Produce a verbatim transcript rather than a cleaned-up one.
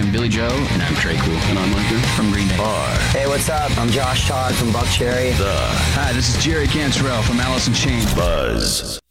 I'm Billy Joe. And I'm Trey Cool. And I'm Micah From Green Day. R. Hey, what's up? I'm Josh Todd from Buckcherry. The Hi, this is Jerry Cantrell from Alice in Chains. Buzz.